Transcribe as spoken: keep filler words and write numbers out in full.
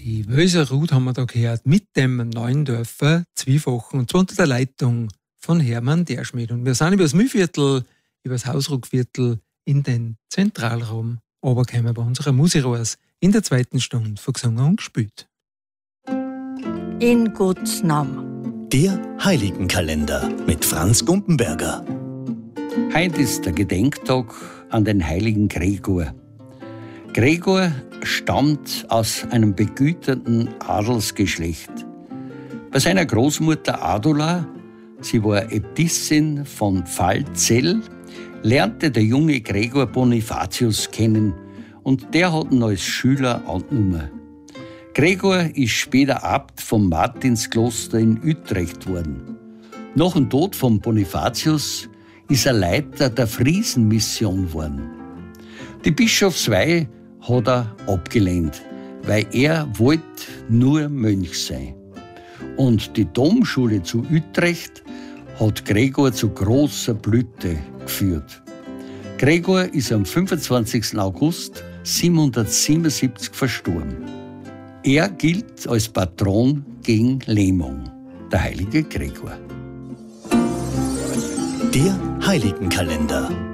Die Wölser Ruth haben wir da gehört mit dem Neuendörfer Zwiefachen und zwar unter der Leitung von Hermann Derschmidt. Und wir sind über das Mühlviertel, über das Hausruckviertel in den Zentralraum runtergekommen bei unserer Musikreise in der zweiten Stunde von gesungen und gespielt. In Gottes Namen. Der Heiligenkalender mit Franz Gumpenberger. Heute ist der Gedenktag an den heiligen Gregor. Gregor stammt aus einem begüterten Adelsgeschlecht. Bei seiner Großmutter Adula, sie war Äbtissin von Pfalzell, lernte der junge Gregor Bonifatius kennen und der hat ihn als Schüler angenommen. Gregor ist später Abt vom Martinskloster in Utrecht worden. Nach dem Tod von Bonifatius ist er Leiter der Friesenmission geworden. Die Bischofsweihe hat er abgelehnt, weil er wollte nur Mönch sein. Und die Domschule zu Utrecht hat Gregor zu großer Blüte geführt. Gregor ist am fünfundzwanzigsten August siebenhundertsiebenundsiebzig verstorben. Er gilt als Patron gegen Lähmung, der heilige Gregor. Der Heiligenkalender.